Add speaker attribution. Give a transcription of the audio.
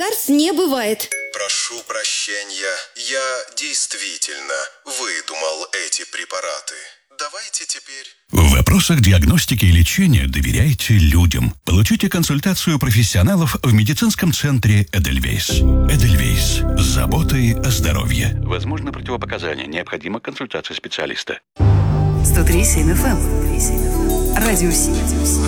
Speaker 1: лекарств не бывает.
Speaker 2: Прошу прощения, я действительно выдумал эти препараты. Давайте теперь...
Speaker 3: В вопросах диагностики и лечения доверяйте людям. Получите консультацию профессионалов в медицинском центре «Эдельвейс». «Эдельвейс» с заботой о здоровье. Возможно противопоказания. Необходима консультация специалиста.
Speaker 4: 103.7 FM. Радио 7.